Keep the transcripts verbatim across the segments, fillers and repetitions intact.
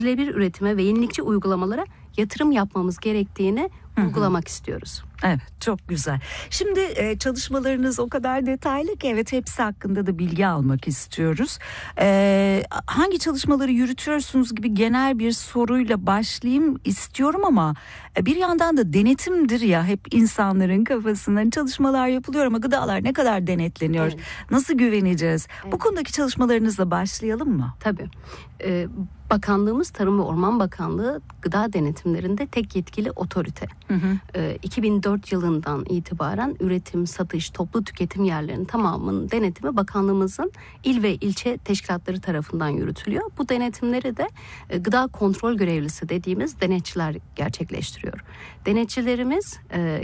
sürdürülebilir üretime ve yenilikçi uygulamalara yatırım yapmamız gerektiğini vurgulamak istiyoruz. Evet, çok güzel. Şimdi e, çalışmalarınız o kadar detaylı ki evet hepsi hakkında da bilgi almak istiyoruz. E, hangi çalışmaları yürütüyorsunuz gibi genel bir soruyla başlayayım istiyorum ama e, bir yandan da denetimdir ya hep insanların kafasından çalışmalar yapılıyor ama gıdalar ne kadar denetleniyor? Evet. Nasıl güveneceğiz? Evet. Bu konudaki çalışmalarınızla başlayalım mı? Tabii. Ee, Bakanlığımız Tarım ve Orman Bakanlığı gıda denetimlerinde tek yetkili otorite. Hı hı. Ee, iki bin dört yılından itibaren üretim, satış, toplu tüketim yerlerinin tamamının denetimi bakanlığımızın il ve ilçe teşkilatları tarafından yürütülüyor. Bu denetimleri de e, gıda kontrol görevlisi dediğimiz denetçiler gerçekleştiriyor. Denetçilerimiz e,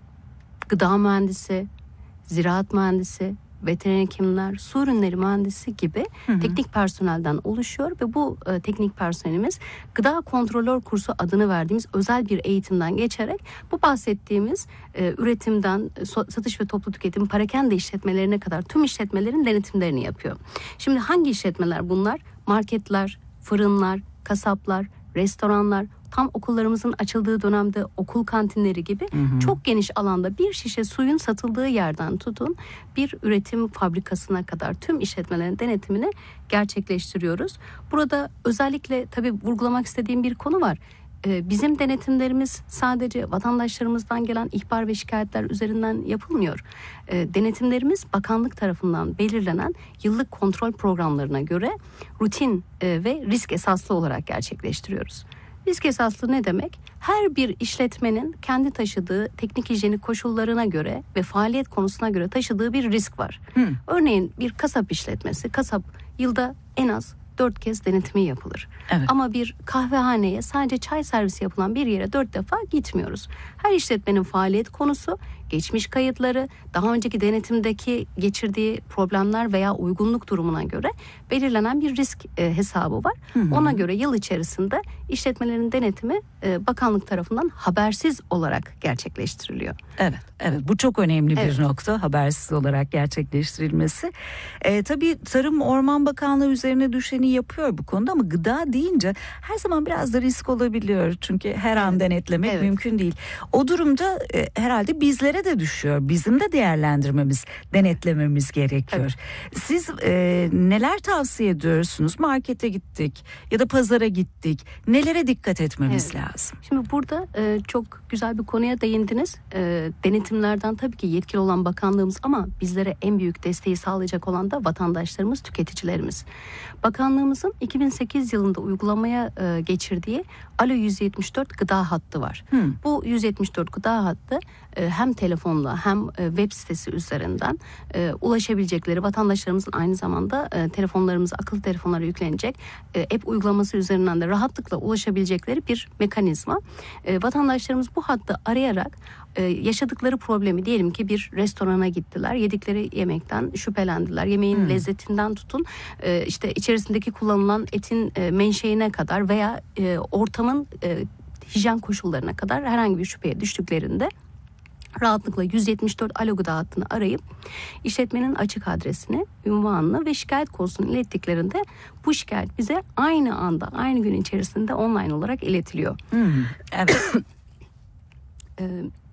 gıda mühendisi, ziraat mühendisi, veteriner hekimler, su ürünleri mühendisi gibi hı hı. teknik personelden oluşuyor ve bu e, teknik personelimiz gıda kontrolör kursu adını verdiğimiz özel bir eğitimden geçerek bu bahsettiğimiz e, üretimden so, satış ve toplu tüketim parakende işletmelerine kadar tüm işletmelerin denetimlerini yapıyor. Şimdi hangi işletmeler bunlar? Marketler, fırınlar, kasaplar, restoranlar, tam okullarımızın açıldığı dönemde okul kantinleri gibi hı hı. çok geniş alanda bir şişe suyun satıldığı yerden tutun bir üretim fabrikasına kadar tüm işletmelerin denetimini gerçekleştiriyoruz. Burada özellikle tabii vurgulamak istediğim bir konu var. Ee, bizim denetimlerimiz sadece vatandaşlarımızdan gelen ihbar ve şikayetler üzerinden yapılmıyor. Ee, denetimlerimiz bakanlık tarafından belirlenen yıllık kontrol programlarına göre rutin e, ve risk esaslı olarak gerçekleştiriyoruz. Risk esaslı ne demek? Her bir işletmenin kendi taşıdığı teknik hijyenik koşullarına göre ve faaliyet konusuna göre taşıdığı bir risk var. Hmm. Örneğin bir kasap işletmesi, kasap yılda en az dört kez denetimi yapılır. Evet. Ama bir kahvehaneye sadece çay servisi yapılan bir yere dört defa gitmiyoruz. Her işletmenin faaliyet konusu, geçmiş kayıtları, daha önceki denetimdeki geçirdiği problemler veya uygunluk durumuna göre belirlenen bir risk e, hesabı var. Hı hı. Ona göre yıl içerisinde işletmelerin denetimi e, bakanlık tarafından habersiz olarak gerçekleştiriliyor. Evet, evet bu çok önemli bir evet. nokta, habersiz olarak gerçekleştirilmesi. E, tabii Tarım Orman Bakanlığı üzerine düşeni yapıyor bu konuda ama gıda deyince her zaman biraz da risk olabiliyor. Çünkü her an evet. denetlemek evet. mümkün değil. O durumda e, herhalde bizlere de düşüyor. Bizim de değerlendirmemiz, denetlememiz gerekiyor. Evet. Siz e, neler tavsiye ediyorsunuz? Markete gittik ya da pazara gittik. Nelere dikkat etmemiz evet. lazım? Şimdi burada e, çok güzel bir konuya değindiniz. E, denetimlerden tabii ki yetkili olan bakanlığımız ama bizlere en büyük desteği sağlayacak olan da vatandaşlarımız, tüketicilerimiz. Bakanlığımızın iki bin sekiz yılında uygulamaya e, geçirdiği Alo yüz yetmiş dört gıda hattı var. Hmm. Bu yüz yetmiş dört gıda hattı e, hem telefonla hem e, web sitesi üzerinden e, ulaşabilecekleri vatandaşlarımızın aynı zamanda e, telefonlarımıza, akıllı telefonlara yüklenecek e, app uygulaması üzerinden de rahatlıkla ulaşabilecekleri bir mekanizma. E, vatandaşlarımız bu hattı arayarak e, yaşadıkları problemi, diyelim ki bir restorana gittiler, yedikleri yemekten şüphelendiler. Yemeğin hmm. lezzetinden tutun e, işte içerisindeki kullanılan etin e, menşeine kadar veya e, ortamın e, hijyen koşullarına kadar herhangi bir şüpheye düştüklerinde rahatlıkla yüz yetmiş dört Alo Gıda hattını arayıp işletmenin açık adresini, ünvanını ve şikayet konusunu ilettiklerinde bu şikayet bize aynı anda, aynı gün içerisinde online olarak iletiliyor. Hmm, evet. ee,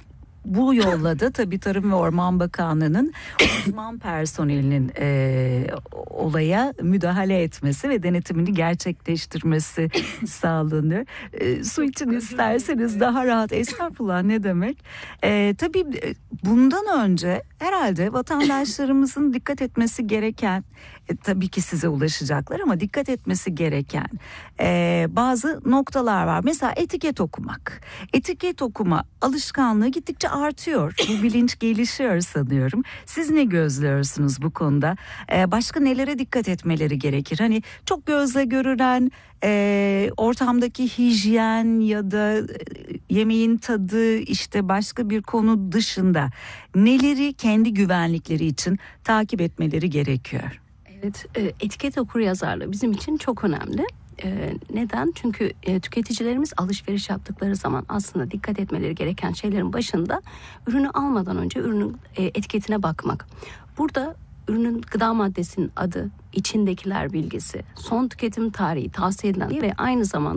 Bu yolla da tabii Tarım ve Orman Bakanlığı'nın uzman personelinin e, olaya müdahale etmesi ve denetimini gerçekleştirmesi sağlanıyor. E, su için isterseniz daha rahat, estağfurullah ne demek. E, tabii bundan önce herhalde vatandaşlarımızın dikkat etmesi gereken, e, tabii ki size ulaşacaklar ama dikkat etmesi gereken e, bazı noktalar var. Mesela etiket okumak. Etiket okuma alışkanlığı gittikçe artıyor. Bu bilinç gelişiyor sanıyorum. Siz ne gözlüyorsunuz bu konuda? Ee, başka nelere dikkat etmeleri gerekir? Hani çok gözle görülen e, ortamdaki hijyen ya da e, yemeğin tadı, işte başka bir konu dışında neleri kendi güvenlikleri için takip etmeleri gerekiyor? Evet, etiket okuryazarlığı bizim için çok önemli. Ee, neden? Çünkü e, tüketicilerimiz alışveriş yaptıkları zaman aslında dikkat etmeleri gereken şeylerin başında ürünü almadan önce ürünün e, etiketine bakmak. Burada ürünün gıda maddesinin adı, içindekiler bilgisi, son tüketim tarihi, tavsiye edilen ve aynı zamanda